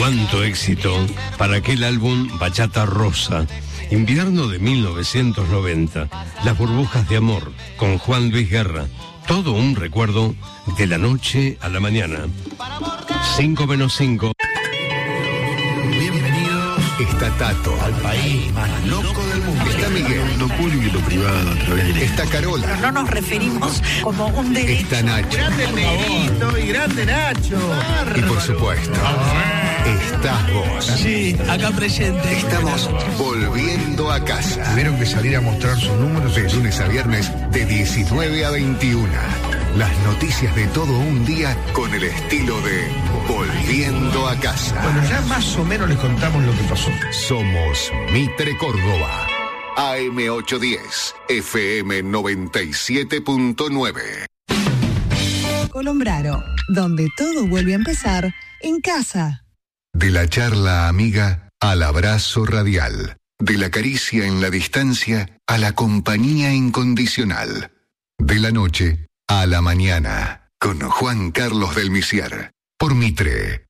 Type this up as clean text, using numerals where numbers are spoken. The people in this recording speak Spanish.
Cuánto éxito para aquel álbum Bachata Rosa, invierno de 1990, Las burbujas de amor, con Juan Luis Guerra. Todo un recuerdo de la noche a la mañana. 5 menos 5. Está Tato, al país más loco del mundo. Está Miguel, lo público y lo privado a través de... Está Carola. Pero no nos referimos como un derecho. Está Nacho. Grande el negrito y grande Nacho. Y por supuesto, estás vos. Sí, acá presente. Estamos volviendo a casa. Tuvieron que salir a mostrar sus números De lunes a viernes, de 19 a 21. Las noticias de todo un día con el estilo de Volviendo a casa. Bueno, ya más o menos les contamos lo que pasó. Somos Mitre Córdoba. AM810, FM 97.9. Colombraro, donde todo vuelve a empezar en casa. De la charla amiga al abrazo radial. De la caricia en la distancia a la compañía incondicional. De la noche a la mañana. Con Juan Carlos del Misier. Por Mitre.